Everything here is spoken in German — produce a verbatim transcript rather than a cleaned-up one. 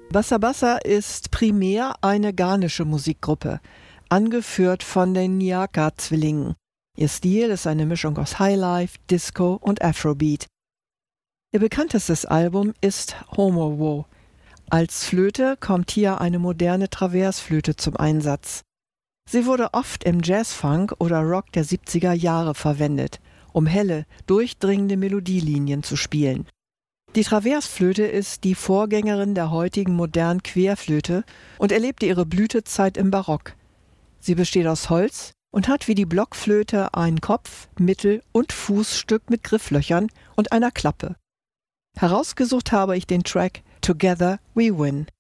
Bassa Bassa ist primär eine ghanaische Musikgruppe, angeführt von den Nyaka-Zwillingen. Ihr Stil ist eine Mischung aus Highlife, Disco und Afrobeat. Ihr bekanntestes Album ist Homo Wo. Als Flöte kommt hier eine moderne Traversflöte zum Einsatz. Sie wurde oft im Jazzfunk oder Rock der siebziger Jahre verwendet, um helle, durchdringende Melodielinien zu spielen. Die Traversflöte ist die Vorgängerin der heutigen modernen Querflöte und erlebte ihre Blütezeit im Barock. Sie besteht aus Holz und hat wie die Blockflöte ein Kopf-, Mittel- und Fußstück mit Grifflöchern und einer Klappe. Herausgesucht habe ich den Track Together We Win.